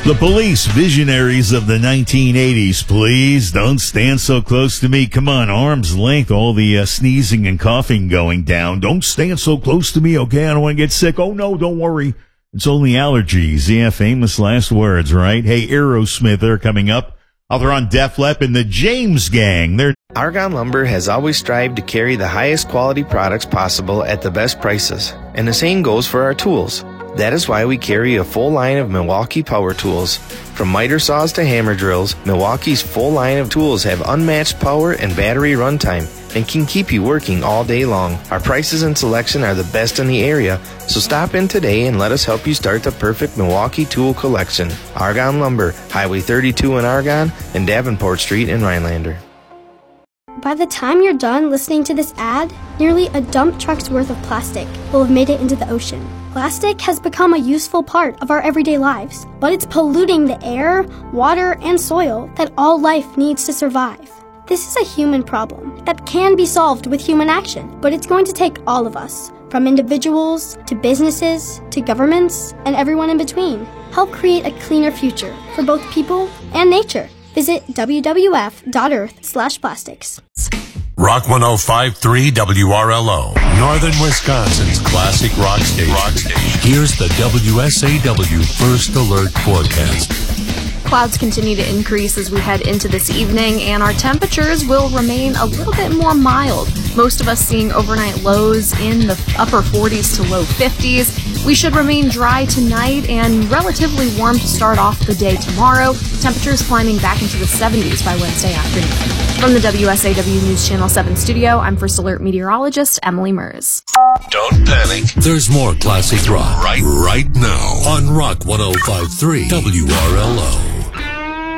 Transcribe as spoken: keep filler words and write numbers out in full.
The Police, visionaries of the nineteen eighties. Please don't stand so close to me. Come on, arm's length. All the uh, sneezing and coughing going down. Don't stand so close to me, okay? I don't want to get sick. Oh, no, don't worry. It's only allergies. Yeah, famous last words, right? Hey, Aerosmith, they're coming up. Oh, they're on Def Leppard and the James Gang. They're Argon Lumber has always strived to carry the highest quality products possible at the best prices. And the same goes for our tools. That is why we carry a full line of Milwaukee power tools. From miter saws to hammer drills, Milwaukee's full line of tools have unmatched power and battery runtime and can keep you working all day long. Our prices and selection are the best in the area, so stop in today and let us help you start the perfect Milwaukee tool collection. Argon Lumber, Highway thirty-two in Argon and Davenport Street in Rhinelander. By the time you're done listening to this ad, nearly a dump truck's worth of plastic will have made it into the ocean. Plastic has become a useful part of our everyday lives, but it's polluting the air, water, and soil that all life needs to survive. This is a human problem that can be solved with human action, but it's going to take all of us, from individuals to businesses to governments and everyone in between. Help create a cleaner future for both people and nature. Visit w w f dot earth slash plastics. Rock one oh five point three W R L O, Northern Wisconsin's classic rock station. Rock station. Here's the W S A W First Alert forecast. Clouds continue to increase as we head into this evening, and our temperatures will remain a little bit more mild. Most of us seeing overnight lows in the upper forties to low fifties. We should remain dry tonight and relatively warm to start off the day tomorrow. Temperatures climbing back into the seventies by Wednesday afternoon. From the W S A W News Channel seven studio, I'm First Alert meteorologist Emily Mers. Don't panic. There's more classic rock right, right now on Rock one oh five point three W R L O.